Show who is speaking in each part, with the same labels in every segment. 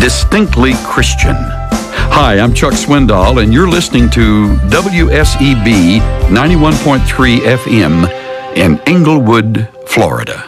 Speaker 1: distinctly Christian. Hi, I'm Chuck Swindoll, and you're listening to WSEB 91.3 FM in Englewood, Florida.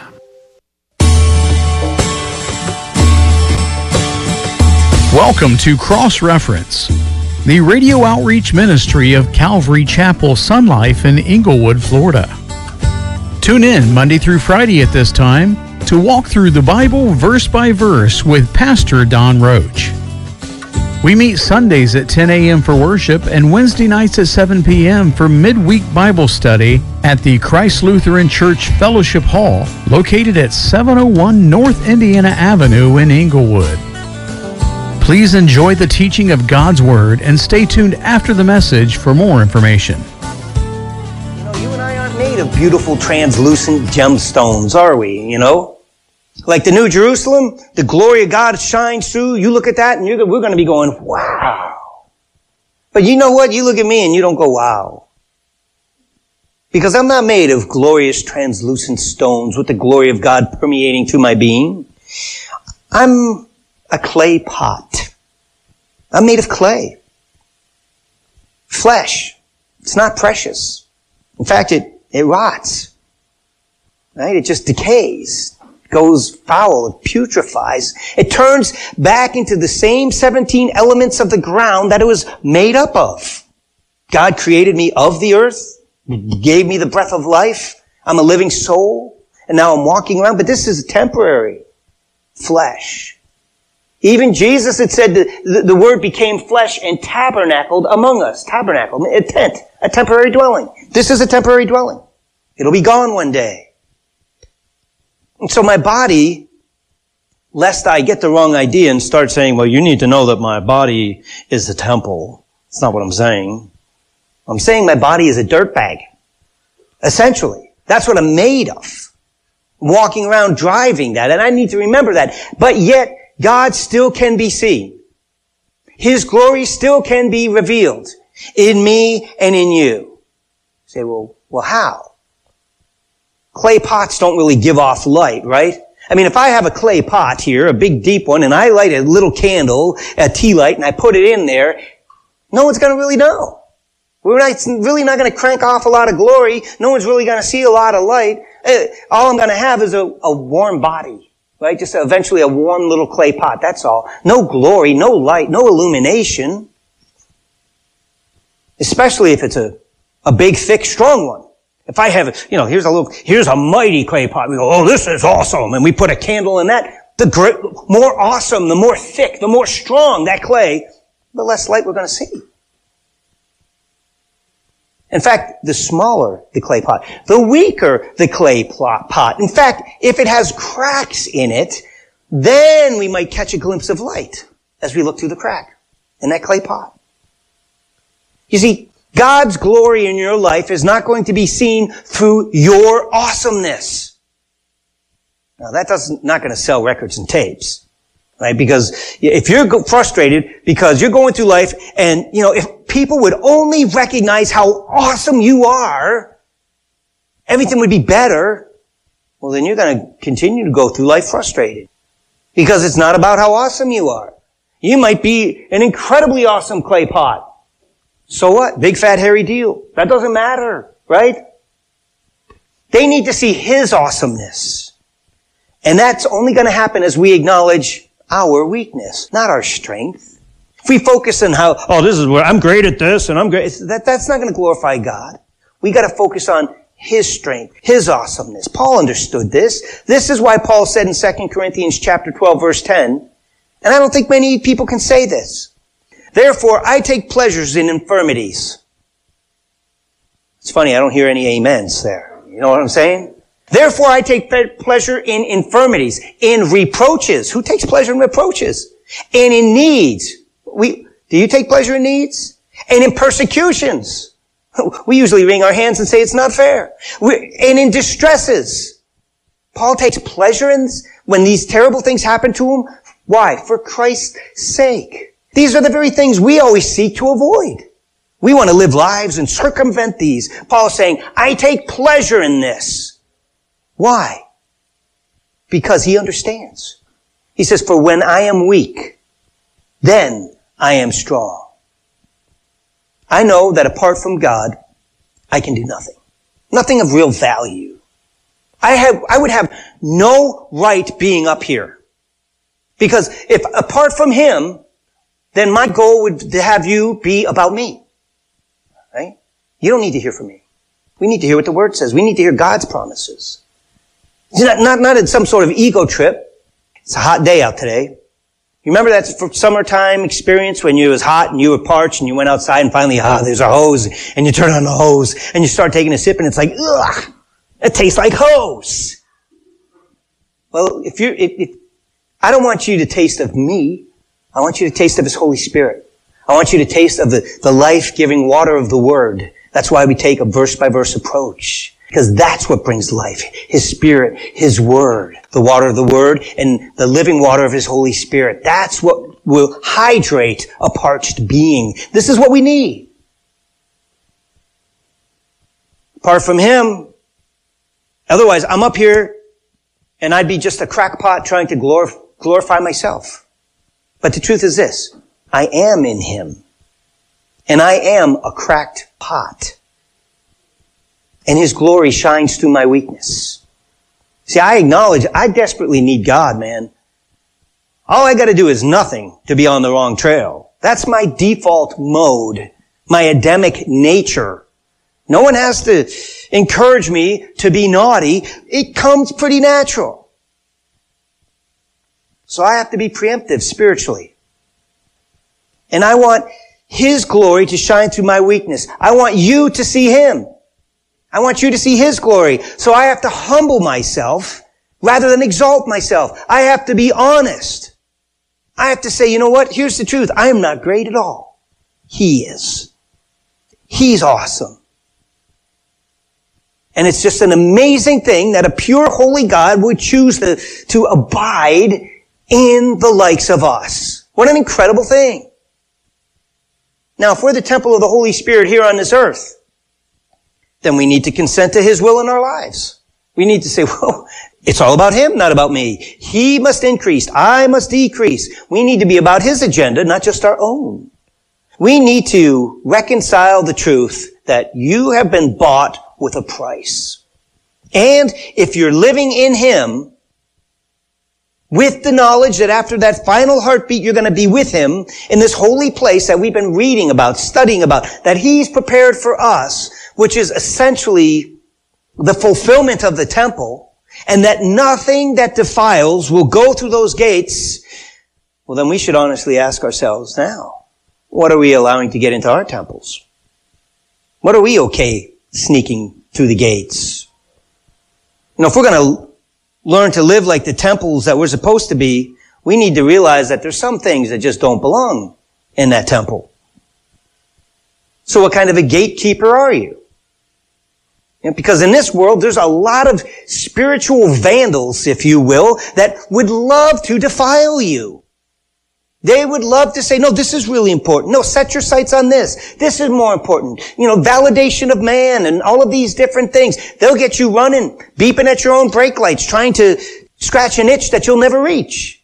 Speaker 2: Welcome to Cross Reference, the radio outreach ministry of Calvary Chapel Sun Life in Englewood, Florida. Tune in Monday through Friday at this time to walk through the Bible verse by verse with Pastor Don Roach. We meet Sundays at 10 a.m. for worship and Wednesday nights at 7 p.m. for midweek Bible study at the Christ Lutheran Church Fellowship Hall, located at 701 North Indiana Avenue in Englewood. Please enjoy the teaching of God's Word and stay tuned after the message for more information.
Speaker 3: You know, you and I aren't made of beautiful translucent gemstones, are we, you know? Like the New Jerusalem, the glory of God shines through. You look at that and we're going to be going, wow. But you know what? You look at me and you don't go, wow. Because I'm not made of glorious translucent stones with the glory of God permeating through my being. I'm a clay pot. I'm made of clay. Flesh. It's not precious. In fact, it rots. Right? It just decays. Goes foul. It putrefies. It turns back into the same 17 elements of the ground that it was made up of. God created me of the earth, gave me the breath of life. I'm a living soul, and now I'm walking around, but this is temporary. Flesh. Even Jesus, it said the Word became flesh and tabernacled among us. Tabernacle, a tent, a temporary dwelling. This is a temporary dwelling. It'll be gone one day. And so my body, lest I get the wrong idea and start saying, well, you need to know that my body is the temple. That's not what I'm saying. I'm saying my body is a dirtbag. Essentially. That's what I'm made of. Walking around driving that, and I need to remember that. But yet, God still can be seen. His glory still can be revealed in me and in you. You say, well, how? Clay pots don't really give off light, right? I mean, if I have a clay pot here, a big deep one, and I light a little candle, a tea light, and I put it in there, no one's going to really know. We're really not going to crank off a lot of glory. No one's really going to see a lot of light. All I'm going to have is a warm body. Right? Just eventually a warm little clay pot. That's all. No glory, no light, no illumination. Especially if it's a big, thick, strong one. If I have, here's a mighty clay pot. We go, oh, this is awesome. And we put a candle in that. The more awesome, the more thick, the more strong that clay, the less light we're going to see. In fact, the smaller the clay pot, the weaker the clay pot. In fact, if it has cracks in it, then we might catch a glimpse of light as we look through the crack in that clay pot. You see, God's glory in your life is not going to be seen through your awesomeness. Now, that's not going to sell records and tapes. Right? Because if you're frustrated because you're going through life and, if people would only recognize how awesome you are, everything would be better. Well, then you're going to continue to go through life frustrated. Because it's not about how awesome you are. You might be an incredibly awesome clay pot. So what? Big fat hairy deal. That doesn't matter, right? They need to see His awesomeness. And that's only going to happen as we acknowledge our weakness, not our strength. If we focus on this is where I'm great at this and I'm great, that's not going to glorify God. We got to focus on His strength, His awesomeness. Paul understood this. This is why Paul said in 2 Corinthians chapter 12, verse 10, and I don't think many people can say this. Therefore, I take pleasures in infirmities. It's funny, I don't hear any amens there. You know what I'm saying? Therefore, I take pleasure in infirmities, in reproaches. Who takes pleasure in reproaches? And in needs. Do you take pleasure in needs? And in persecutions. We usually wring our hands and say it's not fair. And in distresses. Paul takes pleasure in this when these terrible things happen to him. Why? For Christ's sake. These are the very things we always seek to avoid. We want to live lives and circumvent these. Paul's saying, I take pleasure in this. Why? Because he understands. He says, for when I am weak, then I am strong. I know that apart from God, I can do nothing. Nothing of real value. I would have no right being up here. Because if apart from Him, then my goal would to have you be about me. Right? You don't need to hear from me. We need to hear what the Word says. We need to hear God's promises. It's not in some sort of ego trip. It's a hot day out today. You remember that summertime experience when it was hot and you were parched and you went outside and finally, there's a hose, and you turn on the hose and you start taking a sip and it's like, ugh, it tastes like hose. Well, I don't want you to taste of me. I want you to taste of His Holy Spirit. I want you to taste of the life-giving water of the Word. That's why we take a verse-by-verse approach. Because that's what brings life. His Spirit, His Word. The water of the Word and the living water of His Holy Spirit. That's what will hydrate a parched being. This is what we need. Apart from Him, otherwise I'm up here and I'd be just a crackpot trying to glorify myself. But the truth is this. I am in Him. And I am a cracked pot. And His glory shines through my weakness. See, I acknowledge I desperately need God, man. All I gotta do is nothing to be on the wrong trail. That's my default mode, my Adamic nature. No one has to encourage me to be naughty. It comes pretty natural. So I have to be preemptive spiritually. And I want His glory to shine through my weakness. I want you to see Him. I want you to see His glory. So I have to humble myself rather than exalt myself. I have to be honest. I have to say, you know what? Here's the truth. I am not great at all. He is. He's awesome. And it's just an amazing thing that a pure, holy God would choose to abide in the likes of us. What an incredible thing. Now, if we're the temple of the Holy Spirit here on this earth, then we need to consent to His will in our lives. We need to say, well, it's all about Him, not about me. He must increase. I must decrease. We need to be about His agenda, not just our own. We need to reconcile the truth that you have been bought with a price. And if you're living in Him, with the knowledge that after that final heartbeat, you're going to be with Him in this holy place that we've been reading about, studying about, that He's prepared for us, which is essentially the fulfillment of the temple, and that nothing that defiles will go through those gates, well, then we should honestly ask ourselves now, what are we allowing to get into our temples? What are we okay sneaking through the gates? You know, if we're going to learn to live like the temples that we're supposed to be, we need to realize that there's some things that just don't belong in that temple. So what kind of a gatekeeper are you? Because in this world, there's a lot of spiritual vandals, if you will, that would love to defile you. They would love to say, no, this is really important. No, set your sights on this. This is more important. You know, validation of man and all of these different things. They'll get you running, beeping at your own brake lights, trying to scratch an itch that you'll never reach.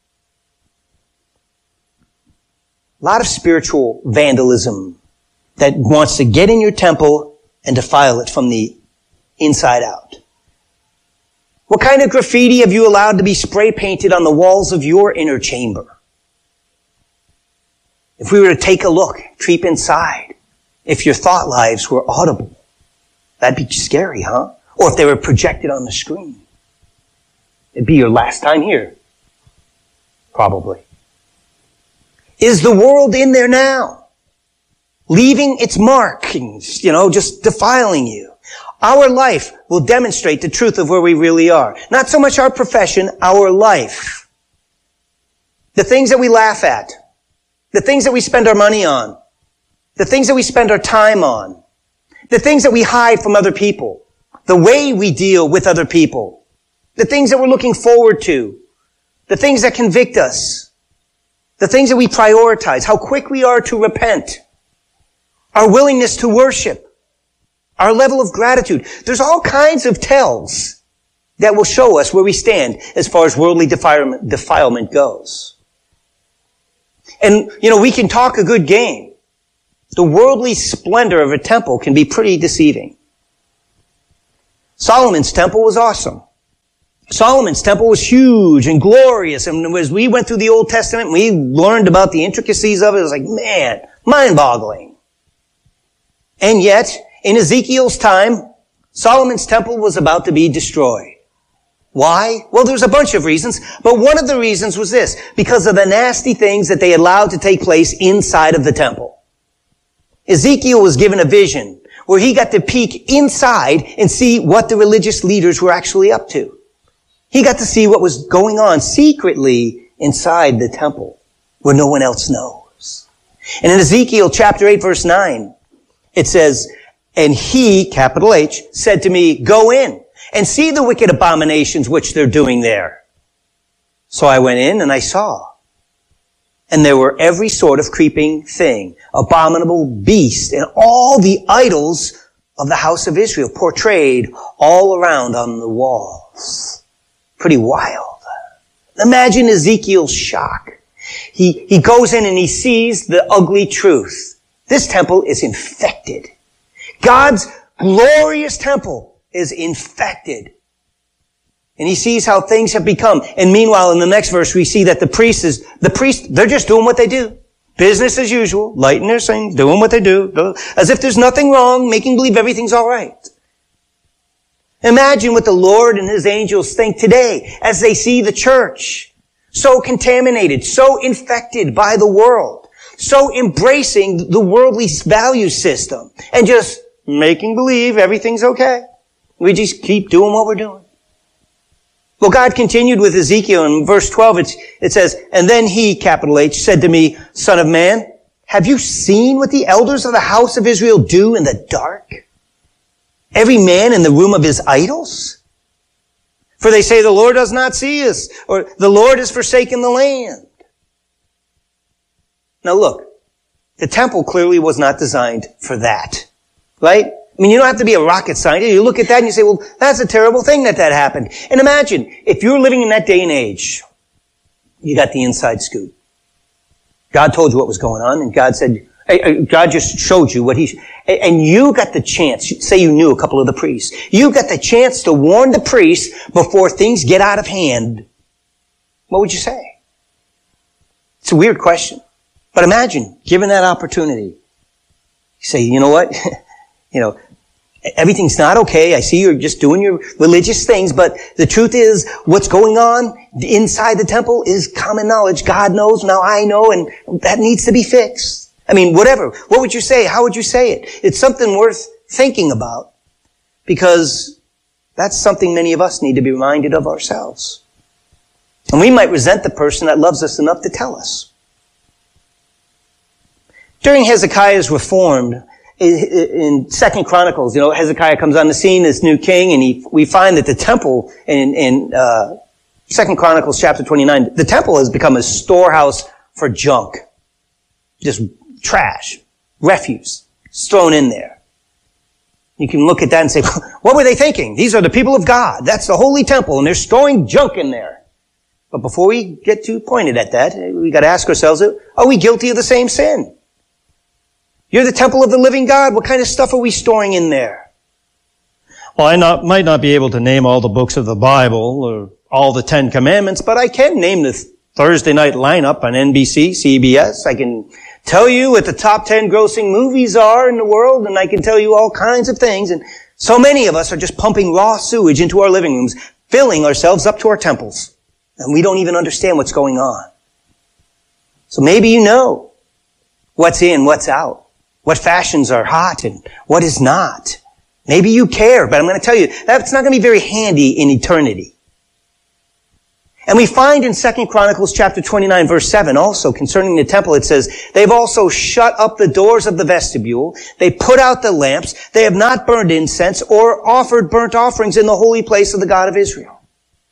Speaker 3: A lot of spiritual vandalism that wants to get in your temple and defile it from the inside out. What kind of graffiti have you allowed to be spray painted on the walls of your inner chamber? If we were to take a look, creep inside, if your thought lives were audible, that'd be scary, huh? Or if they were projected on the screen. It'd be your last time here. Probably. Is the world in there now? Leaving its markings, just defiling you. Our life will demonstrate the truth of where we really are. Not so much our profession, our life. The things that we laugh at. The things that we spend our money on. The things that we spend our time on. The things that we hide from other people. The way we deal with other people. The things that we're looking forward to. The things that convict us. The things that we prioritize. How quick we are to repent. Our willingness to worship. Our level of gratitude. There's all kinds of tells that will show us where we stand as far as worldly defilement goes. And, we can talk a good game. The worldly splendor of a temple can be pretty deceiving. Solomon's temple was awesome. Solomon's temple was huge and glorious. And as we went through the Old Testament, we learned about the intricacies of it. It was like, man, mind-boggling. And yet, in Ezekiel's time, Solomon's temple was about to be destroyed. Why? Well, there's a bunch of reasons, but one of the reasons was this, because of the nasty things that they allowed to take place inside of the temple. Ezekiel was given a vision where he got to peek inside and see what the religious leaders were actually up to. He got to see what was going on secretly inside the temple where no one else knows. And in Ezekiel chapter 8 verse 9, it says, and he, capital H, said to me, go in and see the wicked abominations which they're doing there. So I went in and I saw. And there were every sort of creeping thing, abominable beast, and all the idols of the house of Israel portrayed all around on the walls. Pretty wild. Imagine Ezekiel's shock. He goes in and he sees the ugly truth. This temple is infected. God's glorious temple is infected. And he sees how things have become. And meanwhile, in the next verse, we see that the priests, they're just doing what they do. Business as usual, lighting their things, doing what they do, as if there's nothing wrong, making believe everything's all right. Imagine what the Lord and his angels think today as they see the church so contaminated, so infected by the world, so embracing the worldly value system and just making believe everything's okay. We just keep doing what we're doing. Well, God continued with Ezekiel in verse 12. It says, and then he, capital H, said to me, Son of man, have you seen what the elders of the house of Israel do in the dark? Every man in the room of his idols? For they say the Lord does not see us, or the Lord has forsaken the land. Now look, the temple clearly was not designed for that, right? I mean, you don't have to be a rocket scientist. You look at that and you say, well, that's a terrible thing that happened. And imagine, if you're living in that day and age, you got the inside scoop. God told you what was going on, and God said, God just showed you what and you got the chance, say you knew a couple of the priests, you got the chance to warn the priests before things get out of hand. What would you say? It's a weird question. But imagine, given that opportunity, you say, you know what? Everything's not okay. I see you're just doing your religious things, but the truth is what's going on inside the temple is common knowledge. God knows, now I know, and that needs to be fixed. I mean, whatever. What would you say? How would you say it? It's something worth thinking about because that's something many of us need to be reminded of ourselves. And we might resent the person that loves us enough to tell us. During Hezekiah's reform, in 2 Chronicles, Hezekiah comes on the scene, this new king, and we find that the temple in 2 Chronicles chapter 29, the temple has become a storehouse for junk. Just trash, refuse, thrown in there. You can look at that and say, what were they thinking? These are the people of God. That's the holy temple, and they're storing junk in there. But before we get too pointed at that, we got to ask ourselves, are we guilty of the same sin? You're the temple of the living God. What kind of stuff are we storing in there?
Speaker 4: Well, I might not be able to name all the books of the Bible or all the 10 Commandments, but I can name the Thursday night lineup on NBC, CBS. I can tell you what the top 10 grossing movies are in the world, and I can tell you all kinds of things. And so many of us are just pumping raw sewage into our living rooms, filling ourselves up to our temples. And we don't even understand what's going on. So maybe you know what's in, what's out, what fashions are hot and what is not. Maybe you care, but I'm going to tell you, that's not going to be very handy in eternity. And we find in 2 Chronicles chapter 29 verse 7 also concerning the temple, it says, they've also shut up the doors of the vestibule. They put out the lamps. They have not burned incense or offered burnt offerings in the holy place of the God of Israel.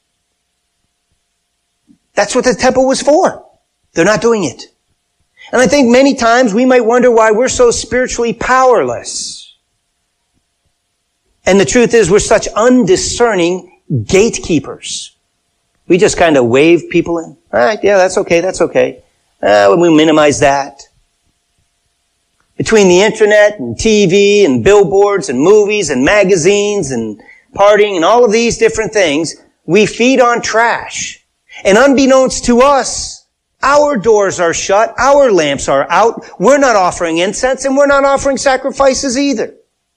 Speaker 4: That's what the temple was for. They're not doing it. And I think many times we might wonder why we're so spiritually powerless. And the truth is we're such undiscerning gatekeepers. We just kind of wave people in. All right, yeah, that's okay, that's okay.
Speaker 3: We minimize that. Between the internet and TV and billboards and movies and magazines and partying and all of these different things, we feed on trash. And unbeknownst to us, our doors are shut, our lamps are out, we're not offering incense, and we're not offering sacrifices either.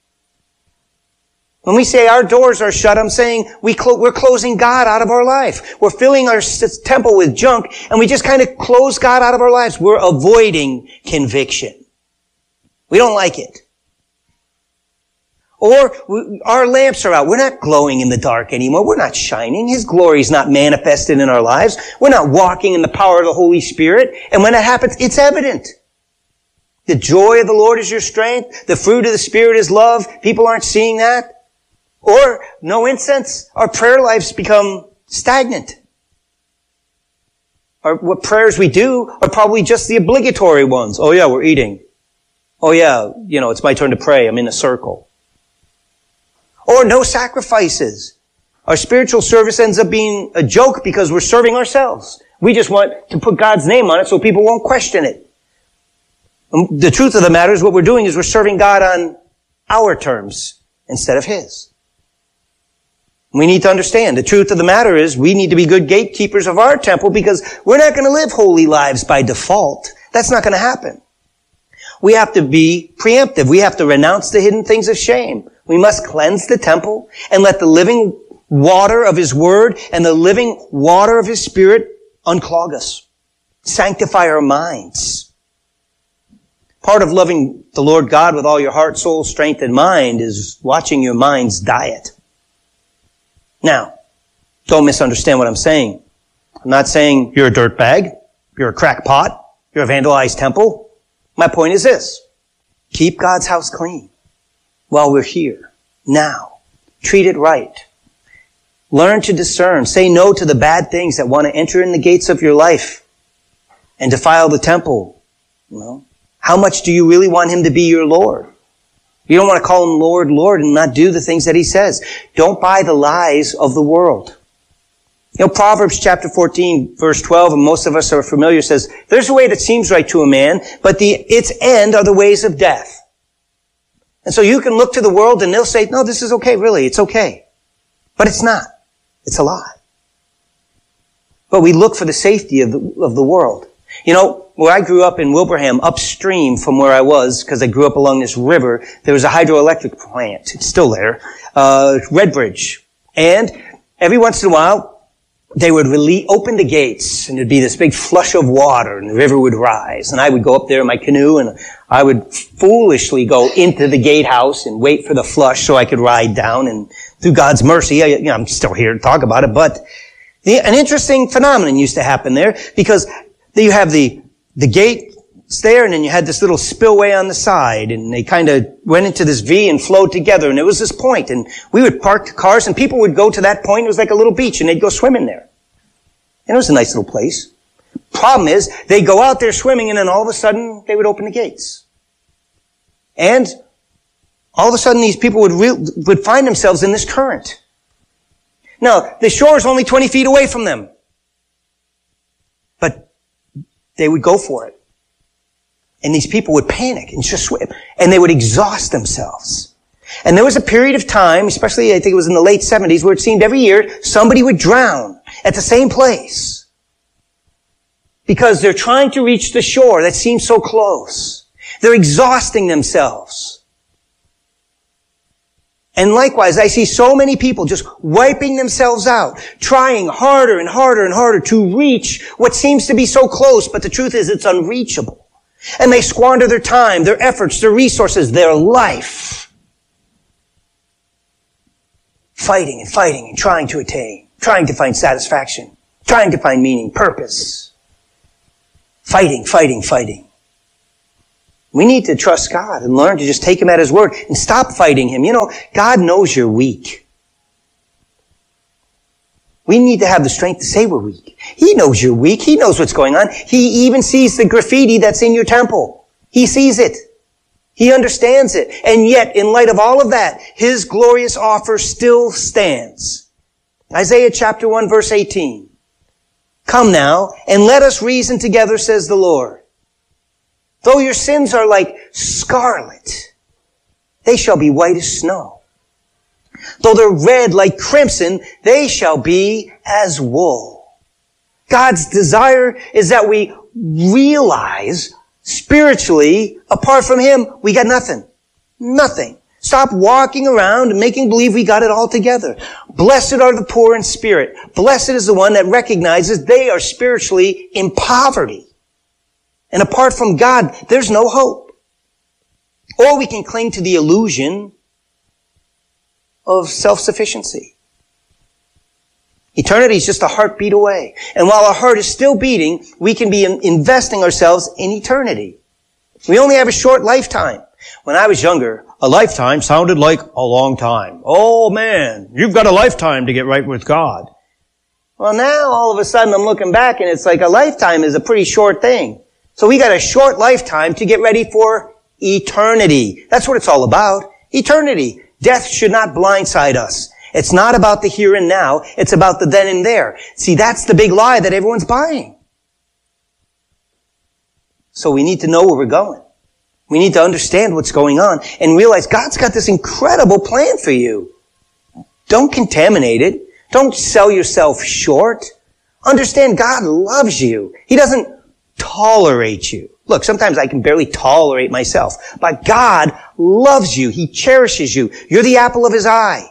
Speaker 3: When we say our doors are shut, I'm saying we're closing God out of our life. We're filling our temple with junk, and we just kind of close God out of our lives. We're avoiding conviction. We don't like it. Or our lamps are out. We're not glowing in the dark anymore. We're not shining. His glory is not manifested in our lives. We're not walking in the power of the Holy Spirit. And when that happens, it's evident. The joy of the Lord is your strength. The fruit of the Spirit is love. People aren't seeing that. Or no incense. Our prayer lives become stagnant. What prayers we do are probably just the obligatory ones. Oh yeah, we're eating. Oh yeah, it's my turn to pray. I'm in a circle. Or no sacrifices. Our spiritual service ends up being a joke because we're serving ourselves. We just want to put God's name on it so people won't question it. And the truth of the matter is what we're doing is we're serving God on our terms instead of His. We need to understand the truth of the matter is we need to be good gatekeepers of our temple because we're not going to live holy lives by default. That's not going to happen. We have to be preemptive. We have to renounce the hidden things of shame. We must cleanse the temple and let the living water of His Word and the living water of His Spirit unclog us. Sanctify our minds. Part of loving the Lord God with all your heart, soul, strength, and mind is watching your mind's diet. Now, don't misunderstand what I'm saying. I'm not saying you're a dirtbag, you're a crackpot, you're a vandalized temple. My point is this. Keep God's house clean while we're here, now. Treat it right. Learn to discern. Say no to the bad things that want to enter in the gates of your life and defile the temple. How much do you really want Him to be your Lord? You don't want to call Him Lord, Lord, and not do the things that He says. Don't buy the lies of the world. Proverbs chapter 14, verse 12, and most of us are familiar, says, there's a way that seems right to a man, but its end are the ways of death. And so you can look to the world and they'll say, no, this is okay, really, it's okay. But it's not. It's a lie. But we look for the safety of the world. Where I grew up in Wilbraham, upstream from where I was, because I grew up along this river, there was a hydroelectric plant. It's still there. Redbridge. And every once in a while, they would open the gates, and there'd be this big flush of water, and the river would rise. And I would go up there in my canoe, and I would foolishly go into the gatehouse and wait for the flush so I could ride down. And through God's mercy, I'm still here to talk about it, but an interesting phenomenon used to happen there, because you have the gate there, and then you had this little spillway on the side, and they kind of went into this V and flowed together, and there was this point, and we would park the cars, and people would go to that point. It was like a little beach, and they'd go swimming there. And it was a nice little place. Problem is, they'd go out there swimming, and then all of a sudden, they would open the gates. And all of a sudden, these people would find themselves in this current. Now, the shore is only 20 feet away from them. But they would go for it. And these people would panic and just swim. And they would exhaust themselves. And there was a period of time, especially I think it was in the late 70s, where it seemed every year somebody would drown at the same place. Because they're trying to reach the shore that seems so close. They're exhausting themselves. And likewise, I see so many people just wiping themselves out, trying harder and harder and harder to reach what seems to be so close, but the truth is it's unreachable. And they squander their time, their efforts, their resources, their life, fighting and fighting and trying to attain, trying to find satisfaction, trying to find meaning, purpose, fighting, fighting, fighting. We need to trust God and learn to just take Him at His word and stop fighting Him. God knows you're weak. We need to have the strength to say we're weak. He knows you're weak. He knows what's going on. He even sees the graffiti that's in your temple. He sees it. He understands it. And yet, in light of all of that, His glorious offer still stands. Isaiah chapter 1 verse 18. Come now, and let us reason together, says the Lord. Though your sins are like scarlet, they shall be white as snow. Though they're red like crimson, they shall be as wool. God's desire is that we realize spiritually, apart from Him, we got nothing. Nothing. Stop walking around and making believe we got it all together. Blessed are the poor in spirit. Blessed is the one that recognizes they are spiritually in poverty. And apart from God, there's no hope. Or we can cling to the illusion of self-sufficiency. Eternity is just a heartbeat away. And while our heart is still beating, we can be investing ourselves in eternity. We only have a short lifetime. When I was younger, a lifetime sounded like a long time. Oh man, you've got a lifetime to get right with God. Well, now all of a sudden I'm looking back and it's like a lifetime is a pretty short thing. So we got a short lifetime to get ready for eternity. That's what it's all about. Eternity. Death should not blindside us. It's not about the here and now. It's about the then and there. See, that's the big lie that everyone's buying. So we need to know where we're going. We need to understand what's going on and realize God's got this incredible plan for you. Don't contaminate it. Don't sell yourself short. Understand God loves you. He doesn't tolerate you. Look, sometimes I can barely tolerate myself, but God loves you. He cherishes you. You're the apple of His eye.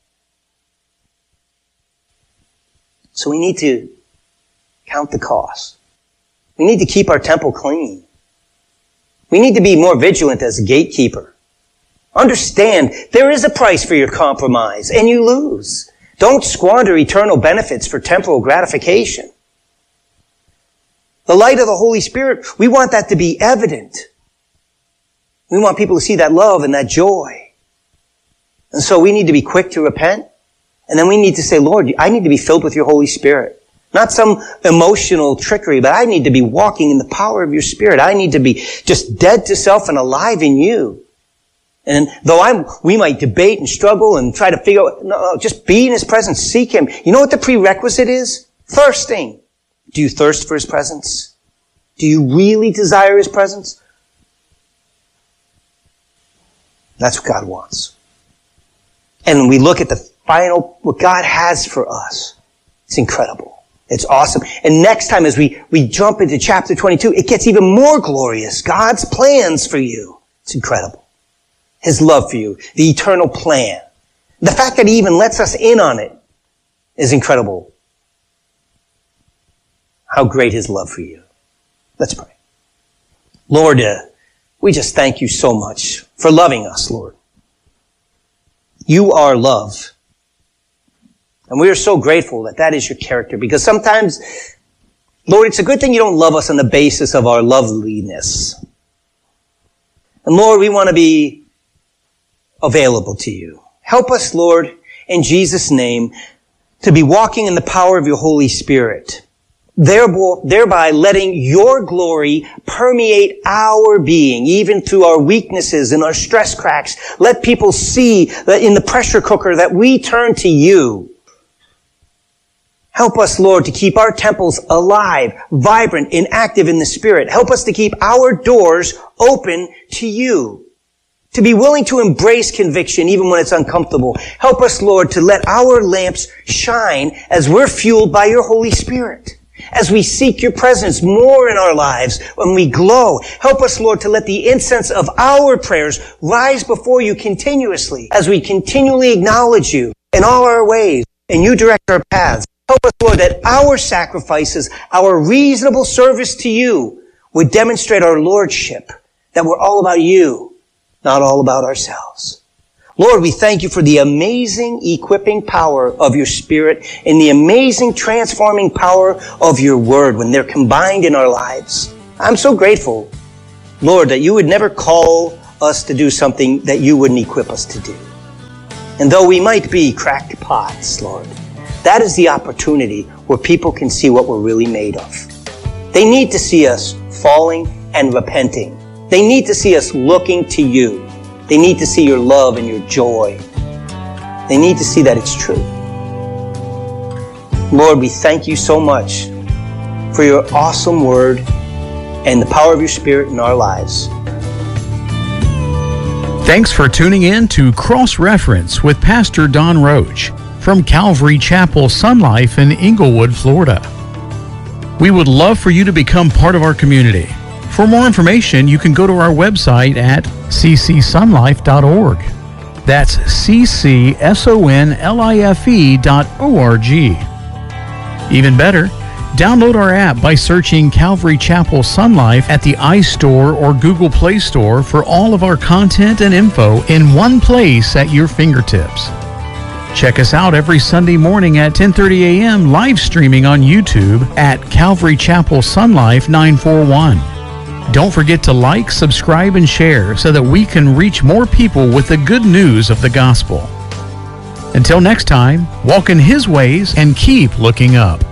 Speaker 3: So we need to count the cost. We need to keep our temple clean. We need to be more vigilant as a gatekeeper. Understand, there is a price for your compromise, and you lose. Don't squander eternal benefits for temporal gratification. The light of the Holy Spirit, we want that to be evident. We want people to see that love and that joy. And so we need to be quick to repent. And then we need to say, Lord, I need to be filled with your Holy Spirit. Not some emotional trickery, but I need to be walking in the power of your Spirit. I need to be just dead to self and alive in you. And though we might debate and struggle and try to figure out, no, just be in His presence, seek Him. You know what the prerequisite is? Thirsting. Do you thirst for His presence? Do you really desire His presence? That's what God wants. And we look at the final, what God has for us. It's incredible. It's awesome. And next time as we jump into chapter 22, it gets even more glorious. God's plans for you. It's incredible. His love for you. The eternal plan. The fact that He even lets us in on it is incredible. How great His love for you. Let's pray. Lord, we just thank you so much for loving us, Lord. You are love. And we are so grateful that that is your character, because sometimes, Lord, it's a good thing you don't love us on the basis of our loveliness. And Lord, we want to be available to you. Help us, Lord, in Jesus' name, to be walking in the power of your Holy Spirit, thereby letting your glory permeate our being, even through our weaknesses and our stress cracks. Let people see that in the pressure cooker that we turn to you. Help us, Lord, to keep our temples alive, vibrant, and active in the Spirit. Help us to keep our doors open to you. To be willing to embrace conviction even when it's uncomfortable. Help us, Lord, to let our lamps shine as we're fueled by your Holy Spirit. As we seek your presence more in our lives, when we glow. Help us, Lord, to let the incense of our prayers rise before you continuously as we continually acknowledge you in all our ways and you direct our paths. Help us, Lord, that our sacrifices, our reasonable service to you would demonstrate our lordship, that we're all about you, not all about ourselves. Lord, we thank you for the amazing equipping power of your Spirit and the amazing transforming power of your word when they're combined in our lives. I'm so grateful, Lord, that you would never call us to do something that you wouldn't equip us to do. And though we might be cracked pots, Lord, that is the opportunity where people can see what we're really made of. They need to see us falling and repenting. They need to see us looking to you. They need to see your love and your joy. They need to see that it's true. Lord, we thank you so much for your awesome word and the power of your Spirit in our lives.
Speaker 2: Thanks for tuning in to Cross Reference with Pastor Don Roach from Calvary Chapel Sun Life in Inglewood, Florida. We would love for you to become part of our community. For more information, you can go to our website at ccsunlife.org. That's ccsonlife.org. Even better, download our app by searching Calvary Chapel Sun Life at the iStore or Google Play Store for all of our content and info in one place at your fingertips. Check us out every Sunday morning at 10:30 a.m. live streaming on YouTube at Calvary Chapel Sun Life 941. Don't forget to like, subscribe, and share so that we can reach more people with the good news of the gospel. Until next time, walk in His ways and keep looking up.